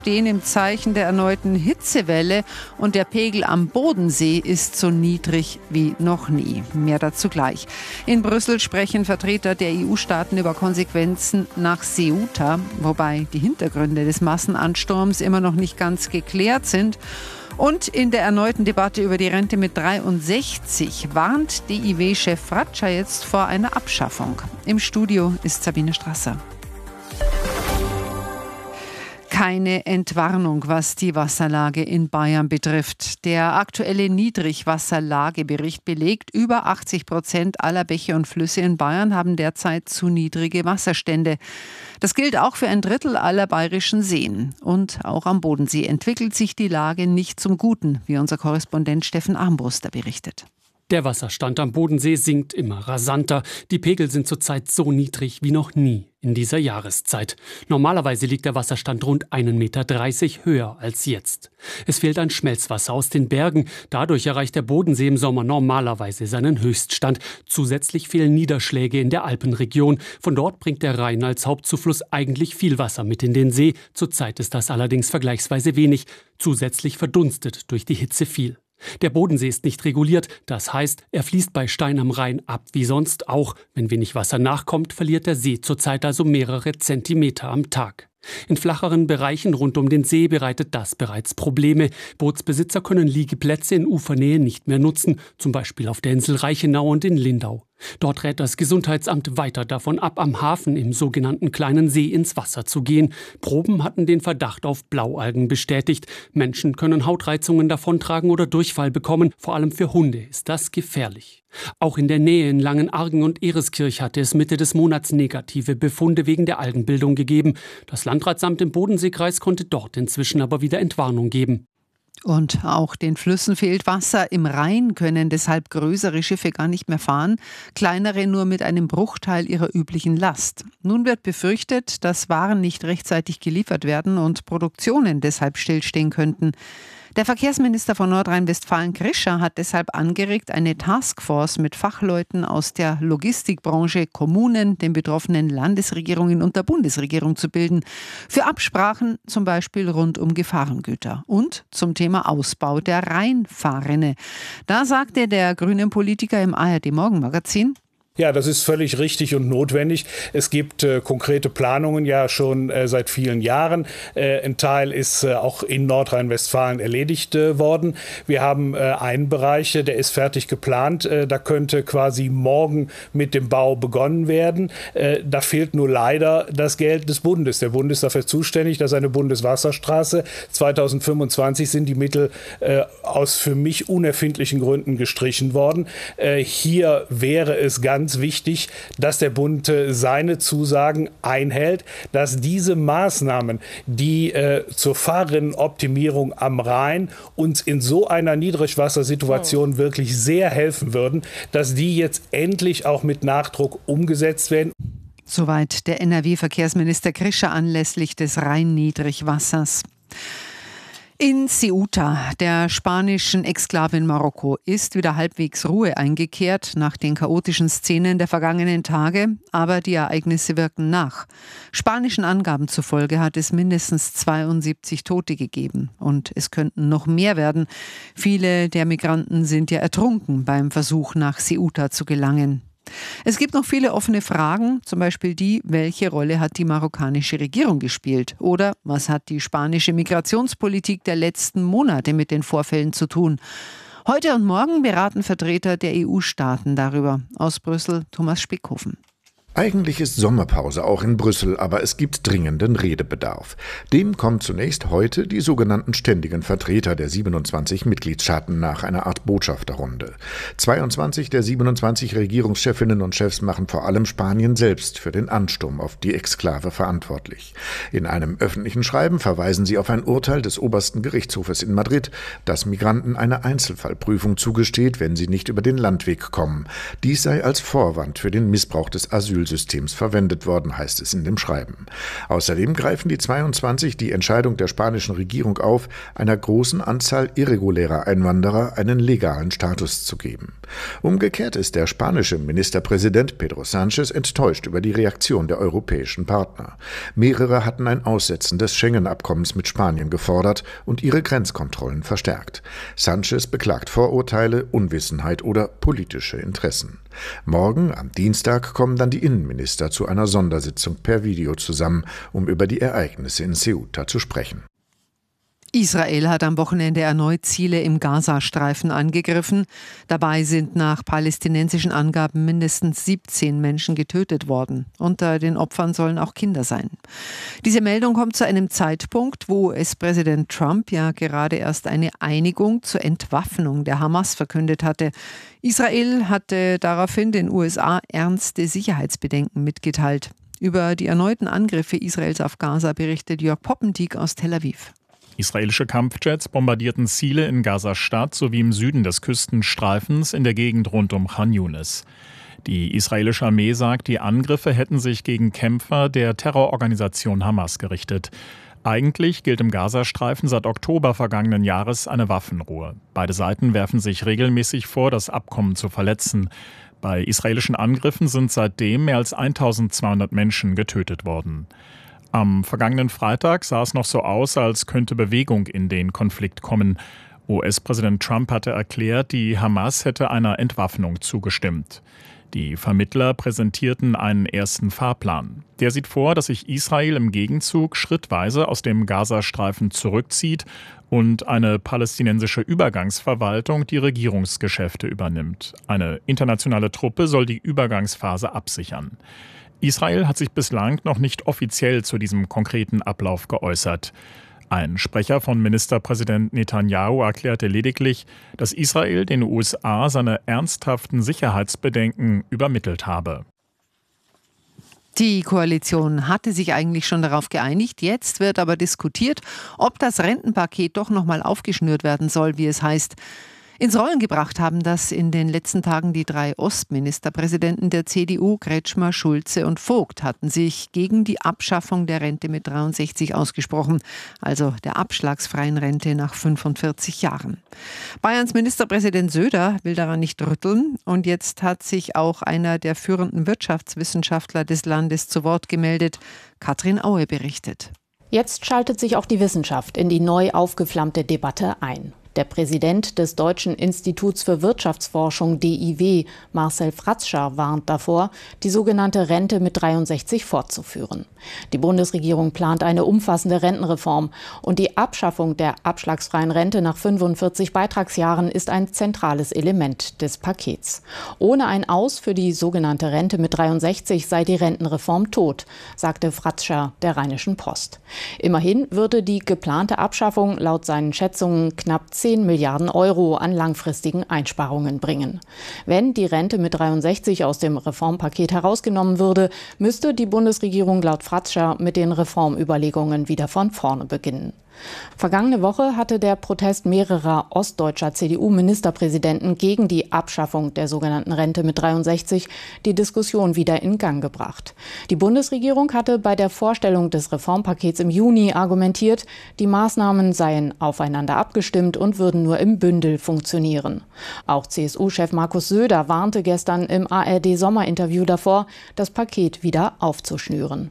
stehen im Zeichen der erneuten Hitzewelle und der Pegel am Bodensee ist so niedrig wie noch nie. Mehr dazu gleich. In Brüssel sprechen Vertreter der EU-Staaten über Konsequenzen nach Ceuta, wobei die Hintergründe des Massenansturms immer noch nicht ganz geklärt sind. Und in der erneuten Debatte über die Rente mit 63 warnt DIW-Chef Fratscher jetzt vor einer Abschaffung. Im Studio ist Sabine Strasser. Keine Entwarnung, was die Wasserlage in Bayern betrifft. Der aktuelle Niedrigwasserlagebericht belegt, über 80% aller Bäche und Flüsse in Bayern haben derzeit zu niedrige Wasserstände. Das gilt auch für ein Drittel aller bayerischen Seen. Und auch am Bodensee entwickelt sich die Lage nicht zum Guten, wie unser Korrespondent Steffen Armbruster berichtet. Der Wasserstand am Bodensee sinkt immer rasanter. Die Pegel sind zurzeit so niedrig wie noch nie in dieser Jahreszeit. Normalerweise liegt der Wasserstand rund 1,30 Meter höher als jetzt. Es fehlt an Schmelzwasser aus den Bergen. Dadurch erreicht der Bodensee im Sommer normalerweise seinen Höchststand. Zusätzlich fehlen Niederschläge in der Alpenregion. Von dort bringt der Rhein als Hauptzufluss eigentlich viel Wasser mit in den See. Zurzeit ist das allerdings vergleichsweise wenig. Zusätzlich verdunstet durch die Hitze viel. Der Bodensee ist nicht reguliert, das heißt, er fließt bei Stein am Rhein ab wie sonst auch. Wenn wenig Wasser nachkommt, verliert der See zurzeit also mehrere Zentimeter am Tag. In flacheren Bereichen rund um den See bereitet das bereits Probleme. Bootsbesitzer können Liegeplätze in Ufernähe nicht mehr nutzen, zum Beispiel auf der Insel Reichenau und in Lindau. Dort rät das Gesundheitsamt weiter davon ab, am Hafen im sogenannten Kleinen See ins Wasser zu gehen. Proben hatten den Verdacht auf Blaualgen bestätigt. Menschen können Hautreizungen davontragen oder Durchfall bekommen. Vor allem für Hunde ist das gefährlich. Auch in der Nähe in Langenargen und Ereskirch hatte es Mitte des Monats negative Befunde wegen der Algenbildung gegeben. Das Landratsamt im Bodenseekreis konnte dort inzwischen aber wieder Entwarnung geben. Und auch den Flüssen fehlt Wasser. Im Rhein können deshalb größere Schiffe gar nicht mehr fahren, kleinere nur mit einem Bruchteil ihrer üblichen Last. Nun wird befürchtet, dass Waren nicht rechtzeitig geliefert werden und Produktionen deshalb stillstehen könnten. Der Verkehrsminister von Nordrhein-Westfalen, Krischer, hat deshalb angeregt, eine Taskforce mit Fachleuten aus der Logistikbranche, Kommunen, den betroffenen Landesregierungen und der Bundesregierung zu bilden. Für Absprachen zum Beispiel rund um Gefahrengüter und zum Thema Ausbau der Rheinfahrrinne. Da sagte der grünen Politiker im ARD-Morgenmagazin: Ja, das ist völlig richtig und notwendig. Es gibt konkrete Planungen ja schon seit vielen Jahren. Ein Teil ist auch in Nordrhein-Westfalen erledigt worden. Wir haben einen Bereich, der ist fertig geplant. Da könnte quasi morgen mit dem Bau begonnen werden. Da fehlt nur leider das Geld des Bundes. Der Bund ist dafür zuständig, dass eine Bundeswasserstraße 2025 sind die Mittel aus für mich unerfindlichen Gründen gestrichen worden. Hier wäre es ganz wichtig, dass der Bund seine Zusagen einhält, dass diese Maßnahmen, die zur Fahrrinnenoptimierung am Rhein uns in so einer Niedrigwassersituation wirklich sehr helfen würden, dass die jetzt endlich auch mit Nachdruck umgesetzt werden. Soweit der NRW-Verkehrsminister Krischer anlässlich des Rhein-Niedrigwassers. In Ceuta, der spanischen Exklave in Marokko, ist wieder halbwegs Ruhe eingekehrt nach den chaotischen Szenen der vergangenen Tage, aber die Ereignisse wirken nach. Spanischen Angaben zufolge hat es mindestens 72 Tote gegeben und es könnten noch mehr werden. Viele der Migranten sind ja ertrunken beim Versuch, nach Ceuta zu gelangen. Es gibt noch viele offene Fragen, zum Beispiel die, welche Rolle hat die marokkanische Regierung gespielt? Oder was hat die spanische Migrationspolitik der letzten Monate mit den Vorfällen zu tun? Heute und morgen beraten Vertreter der EU-Staaten darüber. Aus Brüssel Thomas Spickhofen. Eigentlich ist Sommerpause auch in Brüssel, aber es gibt dringenden Redebedarf. Dem kommen zunächst heute die sogenannten ständigen Vertreter der 27 Mitgliedstaaten nach einer Art Botschafterrunde. 22 der 27 Regierungschefinnen und Chefs machen vor allem Spanien selbst für den Ansturm auf die Exklave verantwortlich. In einem öffentlichen Schreiben verweisen sie auf ein Urteil des obersten Gerichtshofes in Madrid, das Migranten eine Einzelfallprüfung zugesteht, wenn sie nicht über den Landweg kommen. Dies sei als Vorwand für den Missbrauch des Asyls Asylsystems verwendet worden, heißt es in dem Schreiben. Außerdem greifen die 22 die Entscheidung der spanischen Regierung auf, einer großen Anzahl irregulärer Einwanderer einen legalen Status zu geben. Umgekehrt ist der spanische Ministerpräsident Pedro Sánchez enttäuscht über die Reaktion der europäischen Partner. Mehrere hatten ein Aussetzen des Schengen-Abkommens mit Spanien gefordert und ihre Grenzkontrollen verstärkt. Sánchez beklagt Vorurteile, Unwissenheit oder politische Interessen. Morgen, am Dienstag, kommen dann die Innenminister zu einer Sondersitzung per Video zusammen, um über die Ereignisse in Ceuta zu sprechen. Israel hat am Wochenende erneut Ziele im Gazastreifen angegriffen. Dabei sind nach palästinensischen Angaben mindestens 17 Menschen getötet worden. Unter den Opfern sollen auch Kinder sein. Diese Meldung kommt zu einem Zeitpunkt, wo US-Präsident Trump ja gerade erst eine Einigung zur Entwaffnung der Hamas verkündet hatte. Israel hatte daraufhin den USA ernste Sicherheitsbedenken mitgeteilt. Über die erneuten Angriffe Israels auf Gaza berichtet Jörg Poppendiek aus Tel Aviv. Israelische Kampfjets bombardierten Ziele in Gaza-Stadt sowie im Süden des Küstenstreifens in der Gegend rund um Khan Yunis. Die israelische Armee sagt, die Angriffe hätten sich gegen Kämpfer der Terrororganisation Hamas gerichtet. Eigentlich gilt im Gazastreifen seit Oktober vergangenen Jahres eine Waffenruhe. Beide Seiten werfen sich regelmäßig vor, das Abkommen zu verletzen. Bei israelischen Angriffen sind seitdem mehr als 1200 Menschen getötet worden. Am vergangenen Freitag sah es noch so aus, als könnte Bewegung in den Konflikt kommen. US-Präsident Trump hatte erklärt, die Hamas hätte einer Entwaffnung zugestimmt. Die Vermittler präsentierten einen ersten Fahrplan. Der sieht vor, dass sich Israel im Gegenzug schrittweise aus dem Gazastreifen zurückzieht und eine palästinensische Übergangsverwaltung die Regierungsgeschäfte übernimmt. Eine internationale Truppe soll die Übergangsphase absichern. Israel hat sich bislang noch nicht offiziell zu diesem konkreten Ablauf geäußert. Ein Sprecher von Ministerpräsident Netanyahu erklärte lediglich, dass Israel den USA seine ernsthaften Sicherheitsbedenken übermittelt habe. Die Koalition hatte sich eigentlich schon darauf geeinigt. Jetzt wird aber diskutiert, ob das Rentenpaket doch noch mal aufgeschnürt werden soll, wie es heißt. Ins Rollen gebracht haben das in den letzten Tagen die 3 Ostministerpräsidenten der CDU, Kretschmer, Schulze und Vogt, hatten sich gegen die Abschaffung der Rente mit 63 ausgesprochen, also der abschlagsfreien Rente nach 45 Jahren. Bayerns Ministerpräsident Söder will daran nicht rütteln und jetzt hat sich auch einer der führenden Wirtschaftswissenschaftler des Landes zu Wort gemeldet. Katrin Aue berichtet. Jetzt schaltet sich auch die Wissenschaft in die neu aufgeflammte Debatte ein. Der Präsident des Deutschen Instituts für Wirtschaftsforschung DIW, Marcel Fratscher, warnt davor, die sogenannte Rente mit 63 fortzuführen. Die Bundesregierung plant eine umfassende Rentenreform und die Abschaffung der abschlagsfreien Rente nach 45 Beitragsjahren ist ein zentrales Element des Pakets. Ohne ein Aus für die sogenannte Rente mit 63 sei die Rentenreform tot, sagte Fratscher der Rheinischen Post. Immerhin würde die geplante Abschaffung laut seinen Schätzungen knapp 10 Milliarden Euro an langfristigen Einsparungen bringen. Wenn die Rente mit 63 aus dem Reformpaket herausgenommen würde, müsste die Bundesregierung laut Fratscher mit den Reformüberlegungen wieder von vorne beginnen. Vergangene Woche hatte der Protest mehrerer ostdeutscher CDU-Ministerpräsidenten gegen die Abschaffung der sogenannten Rente mit 63 die Diskussion wieder in Gang gebracht. Die Bundesregierung hatte bei der Vorstellung des Reformpakets im Juni argumentiert, die Maßnahmen seien aufeinander abgestimmt und würden nur im Bündel funktionieren. Auch CSU-Chef Markus Söder warnte gestern im ARD-Sommerinterview davor, das Paket wieder aufzuschnüren.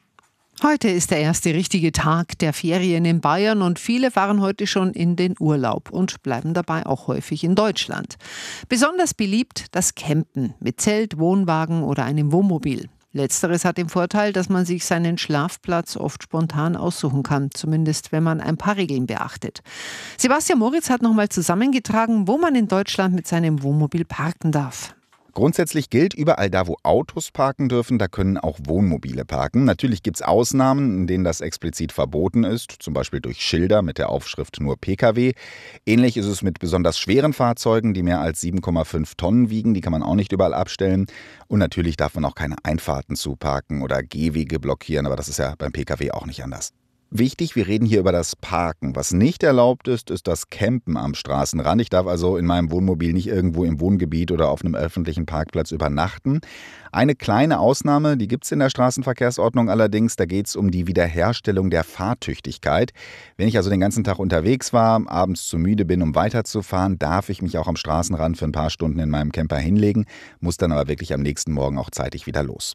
Heute ist der erste richtige Tag der Ferien in Bayern und viele fahren heute schon in den Urlaub und bleiben dabei auch häufig in Deutschland. Besonders beliebt das Campen mit Zelt, Wohnwagen oder einem Wohnmobil. Letzteres hat den Vorteil, dass man sich seinen Schlafplatz oft spontan aussuchen kann, zumindest wenn man ein paar Regeln beachtet. Sebastian Moritz hat nochmal zusammengetragen, wo man in Deutschland mit seinem Wohnmobil parken darf. Grundsätzlich gilt, überall da, wo Autos parken dürfen, da können auch Wohnmobile parken. Natürlich gibt es Ausnahmen, in denen das explizit verboten ist, zum Beispiel durch Schilder mit der Aufschrift nur Pkw. Ähnlich ist es mit besonders schweren Fahrzeugen, die mehr als 7,5 Tonnen wiegen. Die kann man auch nicht überall abstellen. Und natürlich darf man auch keine Einfahrten zuparken oder Gehwege blockieren, aber das ist ja beim Pkw auch nicht anders. Wichtig, wir reden hier über das Parken. Was nicht erlaubt ist, ist das Campen am Straßenrand. Ich darf also in meinem Wohnmobil nicht irgendwo im Wohngebiet oder auf einem öffentlichen Parkplatz übernachten. Eine kleine Ausnahme, die gibt es in der Straßenverkehrsordnung allerdings, da geht es um die Wiederherstellung der Fahrtüchtigkeit. Wenn ich also den ganzen Tag unterwegs war, abends zu müde bin, um weiterzufahren, darf ich mich auch am Straßenrand für ein paar Stunden in meinem Camper hinlegen, muss dann aber wirklich am nächsten Morgen auch zeitig wieder los.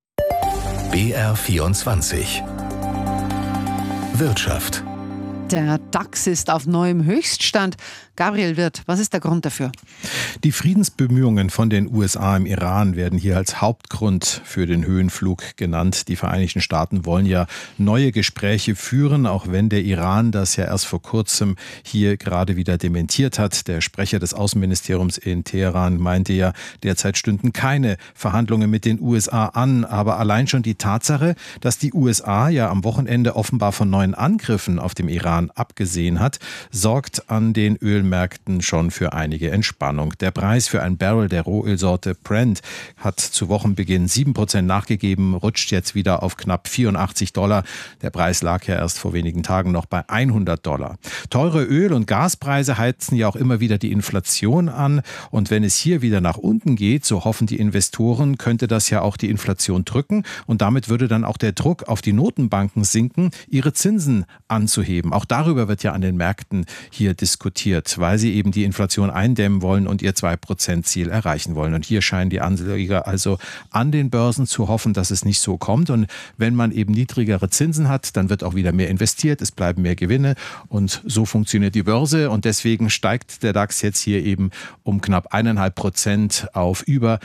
BR24 Wirtschaft. Der DAX ist auf neuem Höchststand. Gabriel Wirth, was ist der Grund dafür? Die Friedensbemühungen von den USA im Iran werden hier als Hauptgrund für den Höhenflug genannt. Die Vereinigten Staaten wollen ja neue Gespräche führen, auch wenn der Iran das ja erst vor kurzem hier gerade wieder dementiert hat. Der Sprecher des Außenministeriums in Teheran meinte ja, derzeit stünden keine Verhandlungen mit den USA an. Aber allein schon die Tatsache, dass die USA ja am Wochenende offenbar von neuen Angriffen auf dem Iran abgesehen hat, sorgt an den Ölmärkten schon für einige Entspannung. Der Preis für ein Barrel der Rohölsorte Brent hat zu Wochenbeginn 7% nachgegeben, rutscht jetzt wieder auf knapp $84. Der Preis lag ja erst vor wenigen Tagen noch bei $100. Teure Öl- und Gaspreise heizen ja auch immer wieder die Inflation an. Und wenn es hier wieder nach unten geht, so hoffen die Investoren, könnte das ja auch die Inflation drücken. Und damit würde dann auch der Druck auf die Notenbanken sinken, ihre Zinsen anzuheben. Auch darüber wird ja an den Märkten hier diskutiert, weil sie eben die Inflation eindämmen wollen und ihr 2%-Ziel erreichen wollen. Und hier scheinen die Anleger also an den Börsen zu hoffen, dass es nicht so kommt. Und wenn man eben niedrigere Zinsen hat, dann wird auch wieder mehr investiert, es bleiben mehr Gewinne. Und so funktioniert die Börse. Und deswegen steigt der DAX jetzt hier eben um knapp 1,5% auf über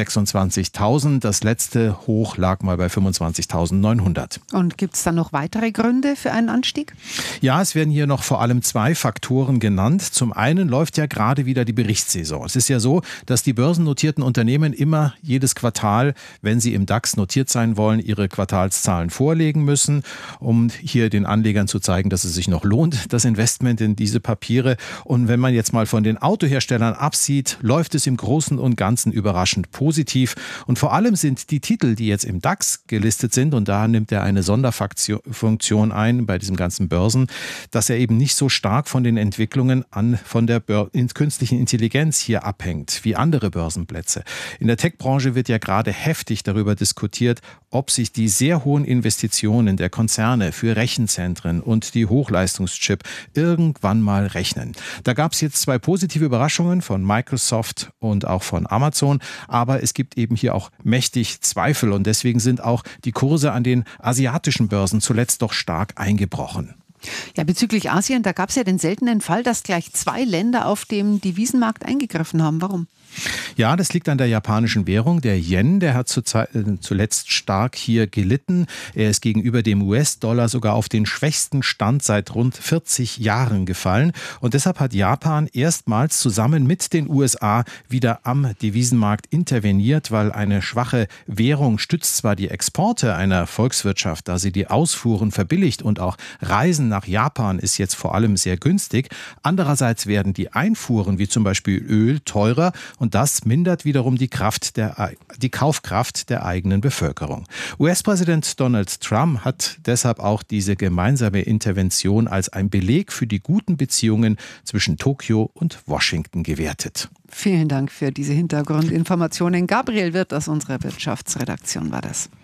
26.000. Das letzte Hoch lag mal bei 25.900. Und gibt es dann noch weitere Gründe für einen Anstieg? Ja, es werden hier noch vor allem zwei Faktoren genannt. Zum einen läuft ja gerade wieder die Berichtssaison. Es ist ja so, dass die börsennotierten Unternehmen immer jedes Quartal, wenn sie im DAX notiert sein wollen, ihre Quartalszahlen vorlegen müssen, um hier den Anlegern zu zeigen, dass es sich noch lohnt, das Investment in diese Papiere. Und wenn man jetzt mal von den Autoherstellern absieht, läuft es im Großen und Ganzen überraschend positiv. Und vor allem sind die Titel, die jetzt im DAX gelistet sind, und da nimmt er eine Sonderfunktion ein bei diesem ganzen Börsen, dass er eben nicht so stark von den Entwicklungen von der künstlichen Intelligenz hier abhängt, wie andere Börsenplätze. In der Tech-Branche wird ja gerade heftig darüber diskutiert, ob sich die sehr hohen Investitionen der Konzerne für Rechenzentren und die Hochleistungschip irgendwann mal rechnen. Da gab es jetzt zwei positive Überraschungen von Microsoft und auch von Amazon, aber es gibt eben hier auch mächtig Zweifel und deswegen sind auch die Kurse an den asiatischen Börsen zuletzt doch stark eingebrochen. Ja, bezüglich Asien, da gab es ja den seltenen Fall, dass gleich zwei Länder auf dem Devisenmarkt eingegriffen haben. Warum? Ja, das liegt an der japanischen Währung. Der Yen, der hat zuletzt stark hier gelitten. Er ist gegenüber dem US-Dollar sogar auf den schwächsten Stand seit rund 40 Jahren gefallen. Und deshalb hat Japan erstmals zusammen mit den USA wieder am Devisenmarkt interveniert, weil eine schwache Währung stützt zwar die Exporte einer Volkswirtschaft, da sie die Ausfuhren verbilligt und auch Reisen nach Japan ist jetzt vor allem sehr günstig. Andererseits werden die Einfuhren, wie zum Beispiel Öl, teurer. Und das mindert wiederum die Kaufkraft der eigenen Bevölkerung. US-Präsident Donald Trump hat deshalb auch diese gemeinsame Intervention als ein Beleg für die guten Beziehungen zwischen Tokio und Washington gewertet. Vielen Dank für diese Hintergrundinformationen. Gabriel Wirth aus unserer Wirtschaftsredaktion war das.